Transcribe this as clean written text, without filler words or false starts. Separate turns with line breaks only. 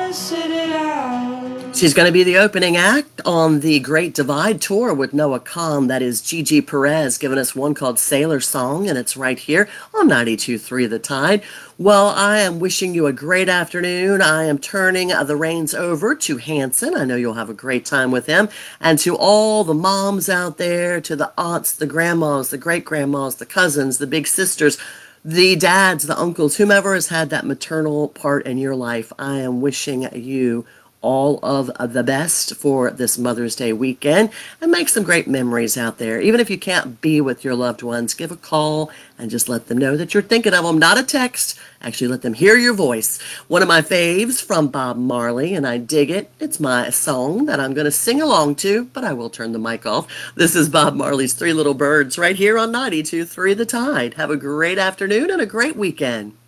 sit it out.
She's going to be the opening act on the Great Divide Tour with Noah Kahan. That is Gigi Perez giving us one called Sailor Song, and it's right here on 92.3 The Tide. Well, I am wishing you a great afternoon. I am turning the reins over to Hanson. I know you'll have a great time with him. And to all the moms out there, to the aunts, the grandmas, the great-grandmas, the cousins, the big sisters, the dads, the uncles, whomever has had that maternal part in your life, I am wishing you all of the best for this Mother's Day weekend and make some great memories out there. Even if you can't be with your loved ones, give a call and just let them know that you're thinking of them. Not a text. Actually, let them hear your voice. One of my faves from Bob Marley, and I dig it. It's my song that I'm going to sing along to, but I will turn the mic off. This is Bob Marley's Three Little Birds right here on 92.3 The Tide. Have a great afternoon and a great weekend.